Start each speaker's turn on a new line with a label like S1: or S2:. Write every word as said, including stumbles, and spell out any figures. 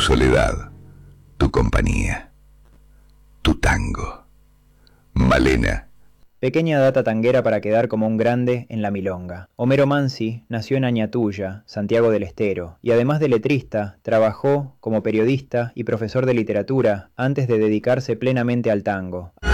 S1: soledad, tu compañía, tu tango. Malena.
S2: Pequeña data tanguera para quedar como un grande en la milonga. Homero Mansi nació en Añatuya, Santiago del Estero, y además de letrista, trabajó como periodista y profesor de literatura antes de dedicarse plenamente al tango.